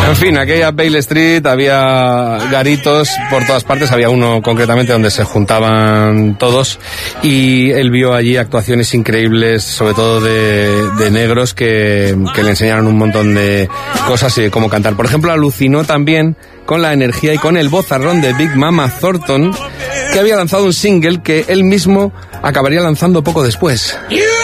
En fin, aquella Bale Street había garitos por todas partes, había uno concretamente donde se juntaban todos y él vio allí actuaciones increíbles, sobre todo de negros que le enseñaron un montón de cosas y de cómo cantar. Por ejemplo, alucinó también con la energía y con el vozarrón de Big Mama Thornton, que había lanzado un single que él mismo acabaría lanzando poco después.